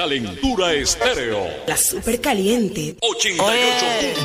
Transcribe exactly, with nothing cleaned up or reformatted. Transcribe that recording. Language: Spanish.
Calentura Estéreo. La super caliente. ochenta y ocho.